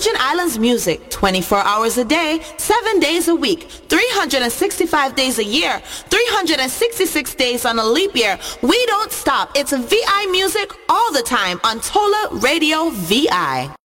Virgin Islands music, 24 hours a day, 7 days a week, 365 days a year, 366 days on a leap year. We don't stop. It's VI music all the time on Tola Radio VI.